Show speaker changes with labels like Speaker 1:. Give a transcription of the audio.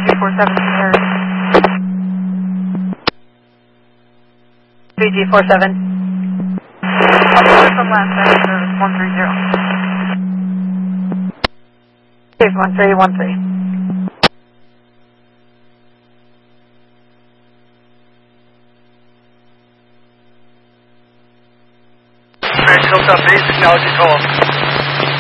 Speaker 1: 3G47 Sierra. 3G47. From last night, service 130. Case 1313.
Speaker 2: Hilltop Base, acknowledge your call.